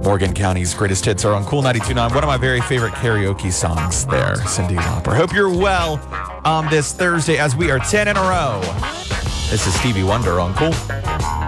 Morgan County's greatest hits are on Cool 92.9. One of my very favorite karaoke songs there, Cyndi Lauper. Hope you're well on this Thursday as we are 10 in a row. This is Stevie Wonder on Cool.